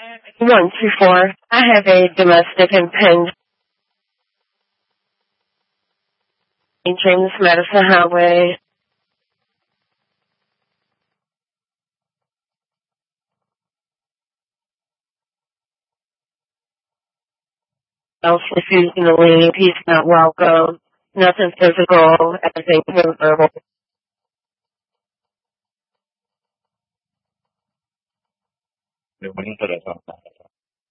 124. I have a domestic impingement. James Madison Highway. Else refusing to leave. He's not welcome. Nothing physical. Everything verbal. Le bonito la torta.